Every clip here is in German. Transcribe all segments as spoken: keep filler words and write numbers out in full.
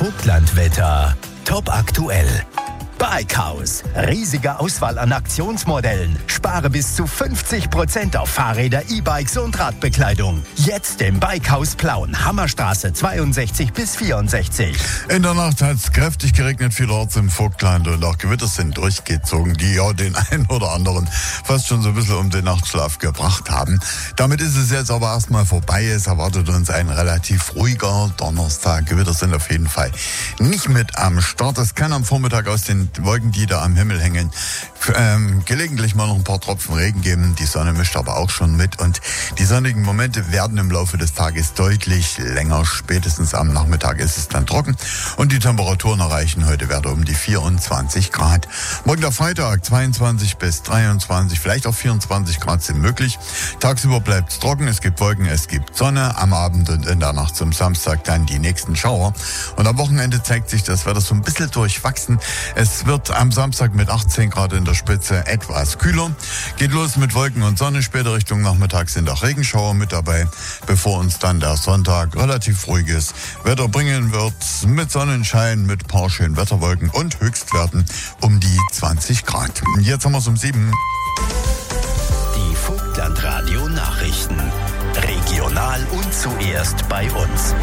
Vogtlandwetter. Top aktuell. Bikehaus. Riesige Auswahl an Aktionsmodellen. Spare bis zu fünfzig Prozent auf Fahrräder, E-Bikes und Radbekleidung. Jetzt im Bikehaus Plauen. Hammerstraße zweiundsechzig bis vierundsechzig. In der Nacht hat es kräftig geregnet, vielerorts im Vogtland, und auch Gewitter sind durchgezogen, die ja den einen oder anderen fast schon so ein bisschen um den Nachtschlaf gebracht haben. Damit ist es jetzt aber erstmal vorbei. Es erwartet uns ein relativ ruhiger Donnerstag. Gewitter sind auf jeden Fall nicht mit am Start. Es kann am Vormittag aus den Wolken, die da am Himmel hängen, ähm, gelegentlich mal noch ein paar Tropfen Regen geben. Die Sonne mischt aber auch schon mit, und die sonnigen Momente werden im Laufe des Tages deutlich länger. Spätestens am Nachmittag ist es dann trocken und die Temperaturen erreichen heute Werte um die vierundzwanzig Grad. Morgen der Freitag zweiundzwanzig bis dreiundzwanzig, vielleicht auch vierundzwanzig Grad sind möglich. Tagsüber bleibt es trocken, es gibt Wolken, es gibt Sonne. Am Abend und in der Nacht zum Samstag dann die nächsten Schauer. Und am Wochenende zeigt sich das Wetter so ein bisschen durchwachsen. Es wird am Samstag mit achtzehn Grad in der Spitze etwas kühler. Geht los mit Wolken und Sonne. Später Richtung Nachmittag sind auch Regenschauer mit dabei, bevor uns dann der Sonntag relativ ruhiges Wetter bringen wird. Mit Sonnenschein, mit paar schönen Wetterwolken und Höchstwerten um die zwanzig Grad. Jetzt haben wir es um sieben. Die Vogtlandradio Nachrichten. Regional und zuerst bei uns.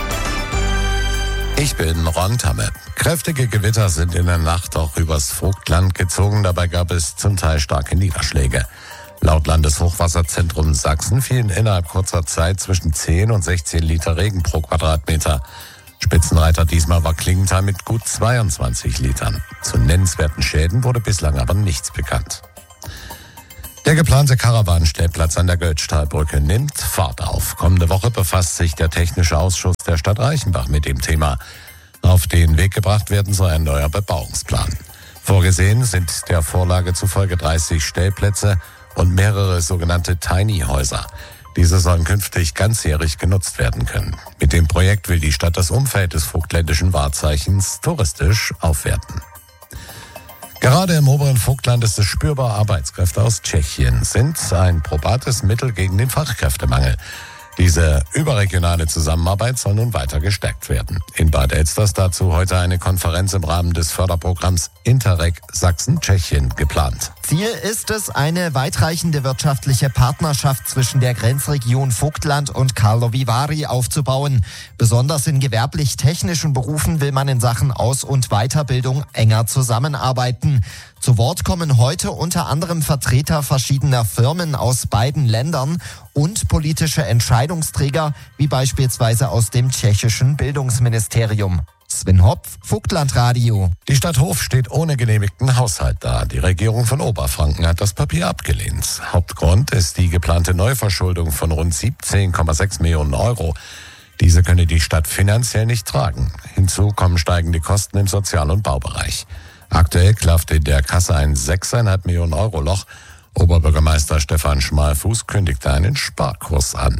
Ich bin Ron Tamme. Kräftige Gewitter sind in der Nacht auch übers Vogtland gezogen. Dabei gab es zum Teil starke Niederschläge. Laut Landeshochwasserzentrum Sachsen fielen innerhalb kurzer Zeit zwischen zehn und sechzehn Liter Regen pro Quadratmeter. Spitzenreiter diesmal war Klingenthal mit gut zweiundzwanzig Litern. Zu nennenswerten Schäden wurde bislang aber nichts bekannt. Der geplante Karawanenstellplatz an der Götztalbrücke nimmt Fahrt auf. Kommende Woche befasst sich der Technische Ausschuss der Stadt Reichenbach mit dem Thema. Auf den Weg gebracht werden soll ein neuer Bebauungsplan. Vorgesehen sind der Vorlage zufolge dreißig Stellplätze und mehrere sogenannte Tiny-Häuser. Diese sollen künftig ganzjährig genutzt werden können. Mit dem Projekt will die Stadt das Umfeld des vogtländischen Wahrzeichens touristisch aufwerten. Gerade im oberen Vogtland ist es spürbar, Arbeitskräfte aus Tschechien sind ein probates Mittel gegen den Fachkräftemangel. Diese überregionale Zusammenarbeit soll nun weiter gestärkt werden. In Bad Elster ist dazu heute eine Konferenz im Rahmen des Förderprogramms Interreg Sachsen-Tschechien geplant. Ziel ist es, eine weitreichende wirtschaftliche Partnerschaft zwischen der Grenzregion Vogtland und Karlovy Vary aufzubauen. Besonders in gewerblich-technischen Berufen will man in Sachen Aus- und Weiterbildung enger zusammenarbeiten. Zu Wort kommen heute unter anderem Vertreter verschiedener Firmen aus beiden Ländern und politische Entscheidungsträger, wie beispielsweise aus dem tschechischen Bildungsministerium. Sven Hopf, Vogtlandradio. Die Stadt Hof steht ohne genehmigten Haushalt da. Die Regierung von Oberfranken hat das Papier abgelehnt. Hauptgrund ist die geplante Neuverschuldung von rund siebzehn Komma sechs Millionen Euro. Diese könne die Stadt finanziell nicht tragen. Hinzu kommen steigende Kosten im Sozial- und Baubereich. Aktuell klafft in der Kasse ein sechs Komma fünf Millionen Euro Loch. Oberbürgermeister Stefan Schmalfuß kündigte einen Sparkurs an.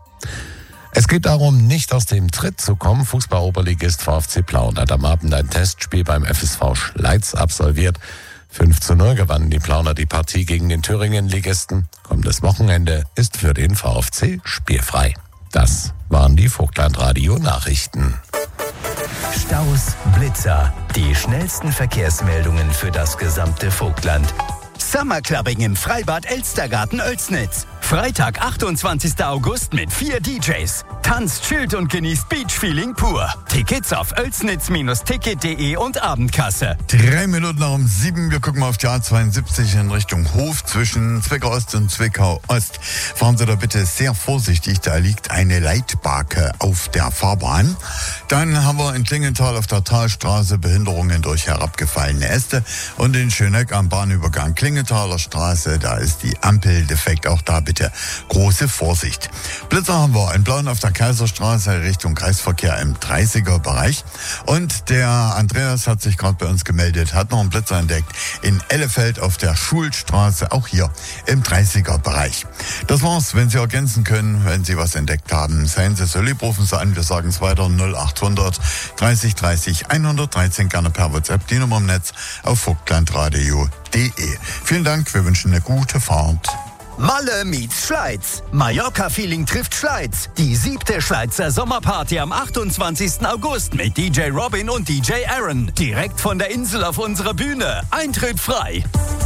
Es geht darum, nicht aus dem Tritt zu kommen. Fußball-Oberligist VfC Plauen hat am Abend ein Testspiel beim F S V Schleiz absolviert. fünf zu null gewannen die Plauner die Partie gegen den Thüringen-Ligisten. Kommendes Wochenende ist für den VfC spielfrei. Das waren die Vogtlandradio-Nachrichten. Staus, Blitzer, die schnellsten Verkehrsmeldungen für das gesamte Vogtland. Summerclubbing im Freibad Elstergarten Oelsnitz. Freitag, achtundzwanzigster August mit vier D Js. Tanzt, chillt und genießt Beachfeeling pur. Tickets auf oelsnitz Ticket punkt de und Abendkasse. Drei Minuten nach um sieben. Wir gucken mal auf die A zweiundsiebzig in Richtung Hof zwischen Zwickau Ost und Zwickau Ost. Fahren Sie da bitte sehr vorsichtig. Da liegt eine Leitbarke auf der Fahrbahn. Dann haben wir in Klingenthal auf der Talstraße Behinderungen durch herabgefallene Äste. Und in Schöneck am Bahnübergang Klingenthaler Straße, da ist die Ampel defekt. Auch da bitte große Vorsicht. Blitzer haben wir in Blauen auf der Kaiserstraße Richtung Kreisverkehr im dreißiger Bereich. Und der Andreas hat sich gerade bei uns gemeldet, hat noch einen Blitzer entdeckt in Ellefeld auf der Schulstraße, auch hier im dreißiger Bereich. Das war's. Wenn Sie ergänzen können, wenn Sie was entdeckt haben, seien Sie so lieb, rufen Sie an. Wir sagen es weiter null achthundert dreißig dreißig hundertdreizehn, gerne per WhatsApp, die Nummer im Netz auf vogtlandradio punkt de. Vielen Dank, wir wünschen eine gute Fahrt. Malle meets Schleiz. Mallorca-Feeling trifft Schleiz. Die siebte Schleizer Sommerparty am achtundzwanzigsten August mit D J Robin und D J Aaron. Direkt von der Insel auf unserer Bühne. Eintritt frei.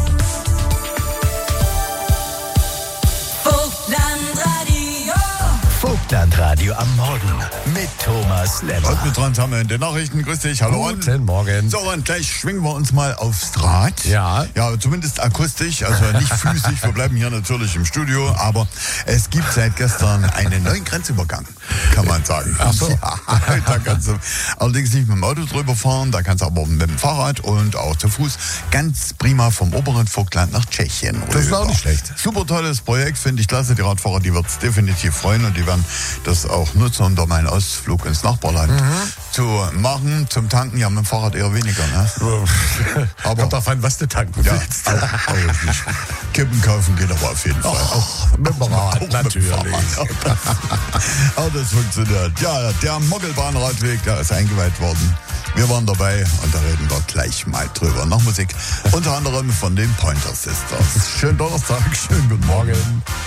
Vogtlandradio am Morgen mit Thomas Lemmer. Und mit dran haben wir in den Nachrichten. Grüß dich, hallo. Guten Morgen. So, und gleich schwingen wir uns mal aufs Draht. Ja. Ja, zumindest akustisch, also nicht physisch. Wir bleiben hier natürlich im Studio, aber es gibt seit gestern einen neuen Grenzübergang, kann man sagen. Ach so. Ja, da kannst du allerdings nicht mit dem Auto drüber fahren, da kannst du aber mit dem Fahrrad und auch zu Fuß ganz prima vom oberen Vogtland nach Tschechien rüber. Das ist auch nicht schlecht. Super tolles Projekt, finde ich klasse. Die Radfahrer, die wird es definitiv freuen und die werden das auch nutzen, um da mal einen Ausflug ins Nachbarland mhm. zu machen. Zum Tanken ja mit dem Fahrrad eher weniger. Ne? Aber kommt drauf an, was du tanken ja, willst. auch, auch nicht. Kippen kaufen geht aber auf jeden Fall. Auch mit dem Rad, auch natürlich. Mit dem Fahrrad. Aber das funktioniert. Ja, der Moggelbahnradweg, der ist eingeweiht worden. Wir waren dabei und da reden wir gleich mal drüber. Nach Musik, unter anderem von den Pointer Sisters. Schönen Donnerstag, schönen guten Morgen.